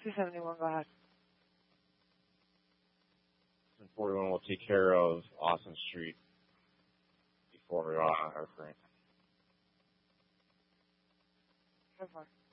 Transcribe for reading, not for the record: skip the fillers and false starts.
271, go ahead. 41 will take care of Austin Street before our current. So far.